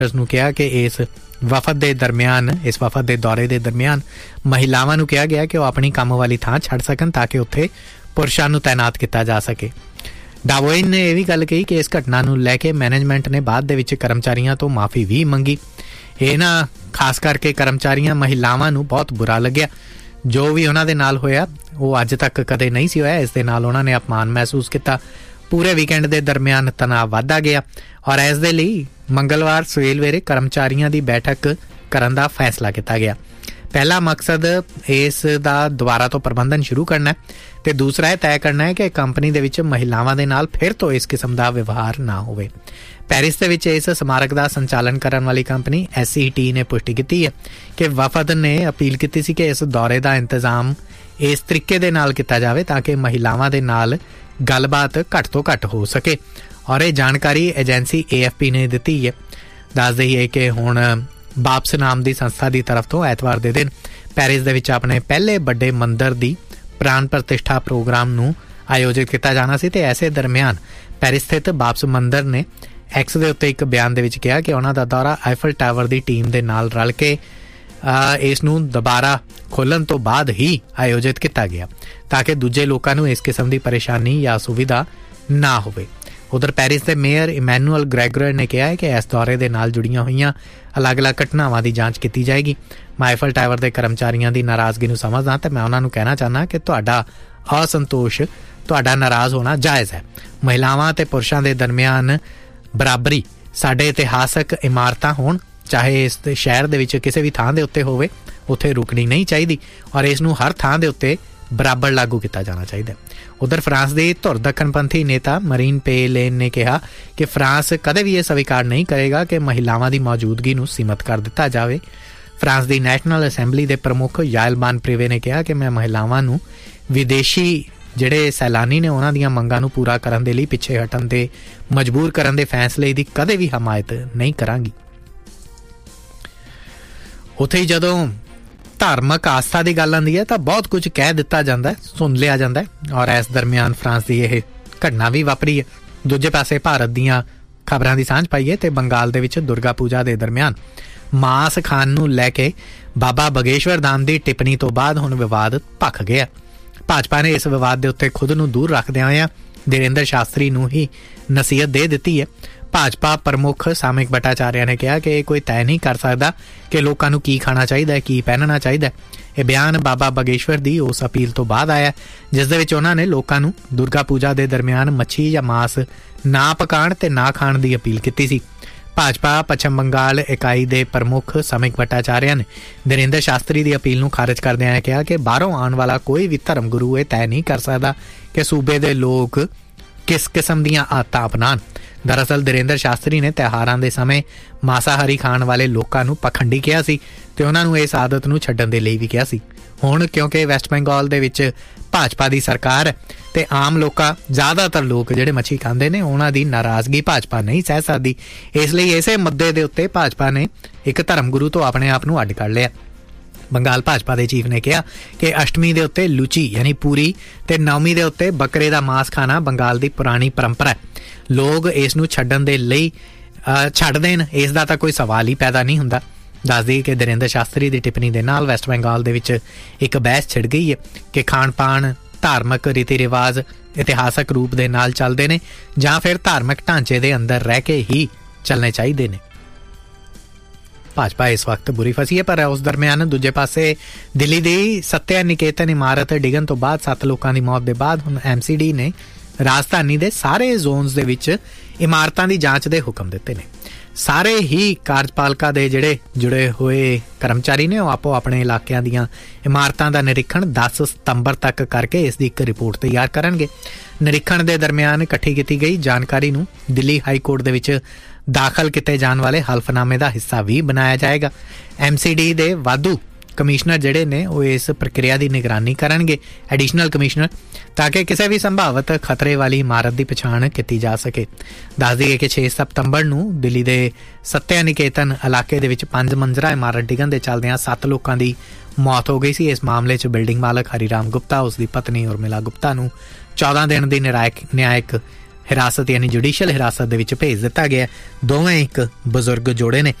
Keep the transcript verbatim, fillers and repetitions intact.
ਨੂੰ ਕਿਹਾ ਕਿ ਇਸ ਵਫਦ ਦੇ ਦਰਮਿਆਨ ਇਸ ਵਫਦ ਦੇ ਦੌਰੇ ਦੇ ਦਰਮਿਆਨ ਮਹਿਲਾਵਾਂ ਨੂੰ ਕਿਹਾ ਗਿਆ ਕਿ ਉਹ ਆਪਣੀ ਕੰਮ ਵਾਲੀ ਥਾਂ ਛੱਡ ਸਕਣ ਤਾਂ ਕਿ ਉੱਥੇ ਪੁਰਸ਼ਾਂ ਨੂੰ ਤੈਨਾਤ ਕੀਤਾ ਜਾ ਸਕੇ। ਡਾਵੋਇਨ ਨੇ ਇਹ ਵੀ ਗੱਲ ਕਹੀ ਕਿ ਇਸ ਘਟਨਾ ਨੂੰ ਲੈ ਕੇ ਮੈਨੇਜਮੈਂਟ ਨੇ ਬਾਅਦ ਦੇ ਵਿੱਚ ਕਰਮਚਾਰੀਆਂ ਤੋਂ ਮਾਫੀ ਵੀ ਮੰਗੀ। ਇਹ ਨਾ ਖਾਸ ਕਰਕੇ ਕਰਮਚਾਰੀਆਂ ਮਹਿਲਾਵਾਂ ਨੂੰ ਬਹੁਤ ਬੁਰਾ ਲੱਗਿਆ। ਜੋ ਵੀ ਉਹਨਾਂ ਦੇ ਨਾਲ ਹੋਇਆ ਉਹ ਅੱਜ ਤੱਕ ਕਦੇ ਨਹੀਂ ਸੀ ਹੋਇਆ। ਇਸ ਦੇ ਨਾਲ ਉਹਨਾਂ ਨੇ ਅਪਮਾਨ ਮਹਿਸੂਸ ਕੀਤਾ। ਪੂਰੇ ਵੀਕਐਂਡ ਦੇ ਦਰਮਿਆਨ ਤਣਾਅ ਵੱਧਦਾ ਗਿਆ ਔਰ ਇਸ ਦੇ ਲਈ ਮੰਗਲਵਾਰ ਸਵੇਰ-ਵੇਰੇ ਕਰਮਚਾਰੀਆਂ ਦੀ ਬੈਠਕ ਕਰਨ ਦਾ ਫੈਸਲਾ ਕੀਤਾ ਗਿਆ। ਪਹਿਲਾ ਮਕਸਦ ਇਸ ਦਾ ਦੁਬਾਰਾ ਤੋਂ ਪ੍ਰਬੰਧਨ ਸ਼ੁਰੂ ਕਰਨਾ ਤੇ ਦੂਸਰਾ ਇਹ ਤੈਅ ਕਰਨਾ ਹੈ ਕਿ ਕੰਪਨੀ ਦੇ ਵਿੱਚ ਮਹਿਲਾਵਾਂ ਦੇ ਨਾਲ ਫਿਰ ਤੋਂ ਇਸ ਕਿਸਮ ਦਾ ਵਿਵਹਾਰ ਨਾ ਹੋਵੇ। ਪੈਰਿਸ ਦੇ ਵਿੱਚ ਇਸ ਸਮਾਰਕ ਦਾ ਸੰਚਾਲਨ ਕਰਨ ਵਾਲੀ ਕੰਪਨੀ ਐਸ ਈ ਟੀ ਨੇ ਪੁਸ਼ਟੀ ਕੀਤੀ ਹੈ ਕਿ ਵਫਦ ਨੇ ਅਪੀਲ ਕੀਤੀ ਸੀ ਕਿ ਇਸ ਦੌਰੇ ਦਾ ਇੰਤਜ਼ਾਮ ਇਸ ਤਰੀਕੇ ਦੇ ਨਾਲ ਕੀਤਾ ਜਾਵੇ ਤਾਂ ਕਿ ਮਹਿਲਾਵਾਂ ਦੇ ਨਾਲ ਗੱਲਬਾਤ ਘੱਟ ਤੋਂ ਘੱਟ ਹੋ ਸਕੇ ਔਰ ਇਹ ਜਾਣਕਾਰੀ ਏਜੰਸੀ ਏ ਐਫ ਪੀ ਨੇ ਦਿੱਤੀ ਹੈ। ਦੱਸ ਦਈਏ ਕਿ ਹੁਣ ਬਾਪਸ ਨਾਮ ਦੀ ਸੰਸਥਾ ਦੀ ਤਰਫ ਤੋਂ ਐਤਵਾਰ ਦੇ ਦਿਨ ਪੈਰਿਸ ਦੇ ਵਿੱਚ ਆਪਣੇ ਪਹਿਲੇ ਵੱਡੇ ਮੰਦਰ ਦੀ ਪ੍ਰਾਣ ਪ੍ਰਤਿਸ਼ਠਾ ਪ੍ਰੋਗਰਾਮ ਨੂੰ ਆਯੋਜਿਤ ਕੀਤਾ ਜਾਣਾ ਸੀ ਤੇ ਐਸੇ ਦਰਮਿਆਨ ਪੈਰਿਸ ਸਥਿਤ ਬਾਪਸ ਮੰਦਰ ਨੇ ਐਕਸ ਦੇ ਉੱਤੇ ਇੱਕ ਬਿਆਨ ਦੇ ਵਿੱਚ ਕਿਹਾ ਕਿ ਉਹਨਾਂ ਦਾ ਦੌਰਾ ਆਈਫਲ ਟਾਵਰ ਦੀ ਟੀਮ ਦੇ ਨਾਲ ਰਲ ਕੇ ਇਸ ਨੂੰ ਦੁਬਾਰਾ ਖੋਲ੍ਹਣ ਤੋਂ ਬਾਅਦ ਹੀ ਆਯੋਜਿਤ ਕੀਤਾ ਗਿਆ ਤਾਂ ਕਿ ਦੂਜੇ ਲੋਕਾਂ ਨੂੰ ਇਸ ਕਿਸਮ ਦੀ ਪਰੇਸ਼ਾਨੀ ਜਾਂ ਸੁਵਿਧਾ ਨਾ ਹੋਵੇ। ਉਧਰ ਪੈਰਿਸ ਦੇ ਮੇਅਰ ਇਮੈਨੂਅਲ ਗ੍ਰੈਗੋਰ ਨੇ ਕਿਹਾ ਹੈ ਕਿ ਇਸ ਦੌਰੇ ਦੇ ਨਾਲ ਜੁੜੀਆਂ ਹੋਈਆਂ ਅਲੱਗ-ਅਲੱਗ ਘਟਨਾਵਾਂ ਦੀ ਜਾਂਚ ਕੀਤੀ ਜਾਏਗੀ। ਮੈਂ ਆਈਫਲ ਟਾਵਰ ਦੇ ਕਰਮਚਾਰੀਆਂ ਦੀ ਨਾਰਾਜ਼ਗੀ ਨੂੰ ਸਮਝਦਾ ਤੇ ਮੈਂ ਉਹਨਾਂ ਨੂੰ ਕਹਿਣਾ ਚਾਹੁੰਦਾ ਕਿ ਤੁਹਾਡਾ ਅਸੰਤੋਸ਼, ਤੁਹਾਡਾ ਨਾਰਾਜ਼ ਹੋਣਾ ਜਾਇਜ਼ ਹੈ। ਮਹਿਲਾਵਾਂ ਤੇ ਪੁਰਸ਼ਾਂ ਦੇ ਦਰਮਿਆਨ ਬਰਾਬਰੀ ਸਾਡੇ ਇਤਿਹਾਸਕ ਇਮਾਰਤਾਂ ਹੋਣ, ਚਾਹੇ ਇਸ ਸ਼ਹਿਰ ਦੇ ਵਿੱਚ ਕਿਸੇ ਵੀ ਥਾਂ ਦੇ ਉੱਤੇ ਹੋਵੇ, ਉੱਥੇ ਰੁਕਣੀ ਨਹੀਂ ਚਾਹੀਦੀ ਔਰ ਇਸ ਨੂੰ ਹਰ ਥਾਂ ਦੇ ਉੱਤੇ ਬਰਾਬਰ ਲਾਗੂ ਕੀਤਾ ਜਾਣਾ ਚਾਹੀਦਾ। ਉਧਰ ਫਰਾਂਸ ਦੇ ਧੁਰ ਦੱਖਣਪੰਥੀ ਨੇਤਾ ਮਰੀਨ ਪੇ ਲੇਨ ਨੇ ਕਿਹਾ ਕਿ ਫਰਾਂਸ ਕਦੇ ਵੀ ਇਹ ਸਵੀਕਾਰ ਨਹੀਂ ਕਰੇਗਾ ਕਿ ਮਹਿਲਾਵਾਂ ਦੀ ਮੌਜੂਦਗੀ ਨੂੰ ਸੀਮਤ ਕਰ ਦਿੱਤਾ ਜਾਵੇ। ਫਰਾਂਸ ਦੀ ਨੈਸ਼ਨਲ ਅਸੈਂਬਲੀ ਦੇ ਪ੍ਰਮੁੱਖ ਯਾਇਲ ਬਾਨ ਪ੍ਰੀਵੇ ਨੇ ਕਿਹਾ ਕਿ ਮੈਂ ਮਹਿਲਾਵਾਂ ਨੂੰ ਵਿਦੇਸ਼ੀ ਜਿਹੜੇ ਸੈਲਾਨੀ ਨੇ ਉਹਨਾਂ ਦੀਆਂ ਮੰਗਾਂ ਨੂੰ ਪੂਰਾ ਕਰਨ ਦੇ ਲਈ ਪਿੱਛੇ ਹਟਣ ਤੇ ਮਜਬੂਰ ਕਰਨ ਦੇ ਫੈਸਲੇ ਦੀ ਕਦੇ ਵੀ ਹਮਾਇਤ ਨਹੀਂ ਕਰਾਂਗੀ। ਉੱਥੇ ਹੀ ਜਦੋਂ ਧਾਰਮਿਕ ਆਸਥਾ ਦੀ ਗੱਲ ਆਉਂਦੀ ਹੈ ਤਾਂ ਬਹੁਤ ਕੁਝ ਕਹਿ ਦਿੱਤਾ ਜਾਂਦਾ, ਸੁਣ ਲਿਆ ਜਾਂਦਾ ਔਰ ਇਸ ਦਰਮਿਆਨ ਫਰਾਂਸ ਦੀ ਇਹ ਘਟਨਾ ਵੀ ਵਾਪਰੀ ਹੈ। ਦੂਜੇ ਪਾਸੇ ਭਾਰਤ ਦੀਆਂ ਖਬਰਾਂ ਦੀ ਸਾਂਝ ਪਾਈਏ ਤੇ ਬੰਗਾਲ ਦੇ ਵਿੱਚ ਦੁਰਗਾ ਪੂਜਾ ਦੇ ਦਰਮਿਆਨ ਮਾਸ ਖਾਣ ਨੂੰ ਲੈ ਕੇ ਬਾਬਾ ਬਗੇਸ਼ਵਰ ਧਾਮ ਦੀ ਟਿੱਪਣੀ ਤੋਂ ਬਾਅਦ ਹੁਣ ਵਿਵਾਦ ਭਖ ਗਿਆ। ਭਾਜਪਾ ਨੇ ਇਸ ਵਿਵਾਦ ਦੇ ਉੱਤੇ ਖੁਦ ਨੂੰ ਦੂਰ ਰੱਖਦਿਆਂ ਹੋਇਆਂ ਧੀਰੇਂਦਰ ਸ਼ਾਸਤਰੀ ਨੂੰ ਹੀ ਨਸੀਹਤ ਦੇ ਦਿੱਤੀ ਹੈ। ਭਾਜਪਾ ਪ੍ਰਮੁੱਖ ਸਾਮਿਕ ਭੱਟਾਚਾਰਿਆ ਨੇ ਕਿਹਾ ਕਿ ਇਹ ਕੋਈ ਤੈਅ ਨਹੀਂ ਕਰ ਸਕਦਾ ਕਿ ਲੋਕਾਂ ਨੂੰ ਕੀ ਖਾਣਾ ਚਾਹੀਦਾ ਹੈ, ਕੀ ਪਹਿਨਣਾ ਚਾਹੀਦਾ ਹੈ। ਇਹ ਬਿਆਨ ਬਾਬਾ ਬਗੇਸ਼ਵਰ ਦੀ ਉਸ ਅਪੀਲ ਤੋਂ ਬਾਅਦ ਆਇਆ ਜਿਸ ਦੇ ਵਿੱਚ ਉਹਨਾਂ ਨੇ ਲੋਕਾਂ ਨੂੰ ਦੁਰਗਾ ਪੂਜਾ ਦੇ ਦਰਮਿਆਨ ਮੱਛੀ ਜਾਂ ਮਾਸ ਨਾ ਪਕਾਉਣ ਤੇ ਨਾ ਖਾਣ ਦੀ ਅਪੀਲ ਕੀਤੀ ਸੀ। ਭਾਜਪਾ ਪੱਛਮ ਬੰਗਾਲ ਇਕਾਈ ਦੇ ਪ੍ਰਮੁੱਖ ਸਾਮਿਕ ਭੱਟਾਚਾਰਿਆ ਨੇ ਧੀਰੇਂਦਰ ਸ਼ਾਸਤਰੀ ਦੀ ਅਪੀਲ ਨੂੰ ਖਾਰਜ ਕਰਦਿਆਂ ਕਿਹਾ ਕਿ ਬਾਹਰੋਂ ਆਉਣ ਵਾਲਾ ਕੋਈ ਵੀ ਧਰਮ ਗੁਰੂ ਇਹ ਤੈਅ ਨਹੀਂ ਕਰ ਸਕਦਾ ਕਿ ਸੂਬੇ ਦੇ ਲੋਕ ਕਿਸ ਕਿਸਮ ਦੀਆਂ ਆਦਤਾਂ ਅਪਣਾਉਣ। ਦਰਅਸਲ ਧੀਰੇਂਦਰ ਸ਼ਾਸਤਰੀ ਨੇ ਤਿਉਹਾਰਾਂ ਦੇ ਸਮੇਂ ਮਾਸਾਹਾਰੀ ਖਾਣ ਵਾਲੇ ਲੋਕਾਂ ਨੂੰ ਪਖੰਡੀ ਕਿਹਾ ਸੀ ਤੇ ਉਹਨਾਂ ਨੂੰ ਇਸ ਆਦਤ ਨੂੰ ਛੱਡਣ ਦੇ ਲਈ ਵੀ ਕਿਹਾ ਸੀ। ਹੁਣ ਕਿਉਂਕਿ ਵੈਸਟ ਬੰਗਾਲ ਦੇ ਵਿੱਚ ਭਾਜਪਾ ਦੀ ਸਰਕਾਰ ਹੈ ਤੇ ਆਮ ਲੋਕਾਂ ਜ਼ਿਆਦਾਤਰ ਲੋਕ ਜਿਹੜੇ ਮੱਛੀ ਖਾਂਦੇ ਨੇ ਉਹਨਾਂ ਦੀ ਨਾਰਾਜ਼ਗੀ ਭਾਜਪਾ ਨਹੀਂ ਸਹਿ ਸਕਦੀ। ਇਸ ਲਈ ਇਸੇ ਮੁੱਦੇ ਦੇ ਉੱਤੇ ਭਾਜਪਾ ਨੇ ਇੱਕ ਧਰਮ ਗੁਰੂ ਤੋਂ ਆਪਣੇ ਆਪ ਨੂੰ ਅੱਡ ਕਰ ਲਿਆ। ਬੰਗਾਲ ਭਾਜਪਾ ਦੇ ਚੀਫ ਨੇ ਕਿਹਾ ਕਿ ਅਸ਼ਟਮੀ ਦੇ ਉੱਤੇ ਲੁਚੀ ਯਾਨੀ ਪੂਰੀ ਤੇ ਨੌਵੀਂ ਦੇ ਉੱਤੇ ਬੱਕਰੇ ਦਾ ਮਾਸ ਖਾਣਾ ਬੰਗਾਲ ਦੀ ਪੁਰਾਣੀ ਪਰੰਪਰਾ ਹੈ। ਲੋਕ ਇਸ ਨੂੰ ਛੱਡਣ ਦੇ ਲਈ ਛੱਡ ਦੇਣ, ਇਸ ਦਾ ਤਾਂ ਕੋਈ ਸਵਾਲ ਹੀ ਪੈਦਾ ਨਹੀਂ ਹੁੰਦਾ। ਦੱਸ ਦਈਏ ਕਿ ਧੀਰੇਂਦਰ ਸ਼ਾਸਤਰੀ ਦੀ ਟਿੱਪਣੀ ਦੇ ਨਾਲ ਵੈਸਟ ਬੰਗਾਲ ਦੇ ਵਿੱਚ ਇੱਕ ਬਹਿਸ ਛਿੜ ਗਈ ਹੈ ਕਿ ਖਾਣ ਪਾਣ, ਧਾਰਮਿਕ ਰੀਤੀ ਰਿਵਾਜ ਇਤਿਹਾਸਕ ਰੂਪ ਦੇ ਨਾਲ ਚੱਲਦੇ ਨੇ ਜਾਂ ਫਿਰ ਧਾਰਮਿਕ ਢਾਂਚੇ ਦੇ ਅੰਦਰ ਰਹਿ ਕੇ ਹੀ ਚੱਲਣੇ ਚਾਹੀਦੇ ਨੇ। ਭਾਜਪਾ ਇਸ ਵਕਤ ਬੁਰੀ ਫਸੀ ਹੈ ਪਰ ਉਸ ਦਰਮਿਆਨ ਦੂਜੇ ਪਾਸੇ ਦਿੱਲੀ ਦੀ ਸੱਤਿਆ ਨਿਕੇਤਨ ਇਮਾਰਤ ਡਿੱਗਣ ਤੋਂ ਬਾਅਦ ਸੱਤ ਲੋਕਾਂ ਦੀ ਮੌਤ ਦੇ ਬਾਅਦ ਹੁਣ ਐਮ ਸੀ ਡੀ ਨੇ ਰਾਜਧਾਨੀ ਦੇ ਸਾਰੇ ਜ਼ੋਨਸ ਦੇ ਵਿੱਚ ਇਮਾਰਤਾਂ ਦੀ ਜਾਂਚ ਦੇ ਹੁਕਮ ਦਿੱਤੇ ਨੇ। ਸਾਰੇ ਹੀ ਕਾਰਜਪਾਲਿਕਾ ਦੇ ਜਿਹੜੇ ਜੁੜੇ ਹੋਏ ਕਰਮਚਾਰੀ ਨੇ ਉਹ ਆਪੋ ਆਪਣੇ ਇਲਾਕਿਆਂ ਦੀਆਂ ਇਮਾਰਤਾਂ ਦਾ ਨਿਰੀਖਣ ਦਸ ਸਤੰਬਰ ਤੱਕ ਕਰਕੇ ਇਸ ਦੀ ਇੱਕ ਰਿਪੋਰਟ ਤਿਆਰ ਕਰਨਗੇ। ਨਿਰੀਖਣ ਦੇ ਦਰਮਿਆਨ ਇਕੱਠੀ ਕੀਤੀ ਗਈ ਜਾਣਕਾਰੀ ਨੂੰ ਦਿੱਲੀ ਹਾਈ ਕੋਰਟ ਦੇ ਵਿੱਚ ਦਾਖਲ ਕੀਤੇ ਜਾਣ ਵਾਲੇ ਹਲਫਨਾਮੇ ਦਾ ਹਿੱਸਾ ਵੀ ਬਣਾਇਆ ਜਾਏਗਾ। ਐਮ ਸੀ ਡੀ ਦੇ ਵਾਧੂ ਕਮਿਸ਼ਨਰ ਜਿਹੜੇ ਨੇ ਉਹ ਇਸ ਪ੍ਰਕਿਰਿਆ ਦੀ ਨਿਗਰਾਨੀ ਕਰਨਗੇ, ਐਡੀਸ਼ਨਲ ਕਮਿਸ਼ਨਰ, ਤਾਂ ਕਿ ਕਿਸੇ ਵੀ ਸੰਭਾਵਿਤ ਖਤਰੇ ਵਾਲੀ ਇਮਾਰਤ ਦੀ ਪਛਾਣ ਕੀਤੀ ਜਾ ਸਕੇ। ਦੱਸ ਦਈਏ ਕਿ ਛੇ ਸਤੰਬਰ ਨੂੰ ਦਿੱਲੀ ਦੇ ਸੱਤਿਆ ਨਿਕੇਤਨ ਇਲਾਕੇ ਦੇ ਵਿੱਚ ਪੰਜ ਮੰਜ਼ਰਾ ਇਮਾਰਤ ਡਿੱਗਣ ਦੇ ਚੱਲਦਿਆਂ ਸੱਤ ਲੋਕਾਂ ਦੀ ਮੌਤ ਹੋ ਗਈ ਸੀ। ਇਸ ਮਾਮਲੇ 'ਚ ਬਿਲਡਿੰਗ ਮਾਲਕ ਹਰੀਰਾਮ ਗੁਪਤਾ, ਉਸ ਦੀ ਪਤਨੀ ਉਰਮਿਲਾ ਗੁਪਤਾ ਨੂੰ ਚੌਦਾਂ ਦਿਨ ਦੀ ਨਿਰਾਇਕ ਨਿਆਇਕ ਹਿਰਾਸਤ ਯਾਨੀ ਜੁਡੀਸ਼ੀਅਲ ਹਿਰਾਸਤ ਦੇ ਵਿੱਚ ਭੇਜ ਦਿੱਤਾ ਗਿਆ। ਦੋਵੇਂ ਇੱਕ ਬਜ਼ੁਰਗ ਜੋੜੇ ਨੇ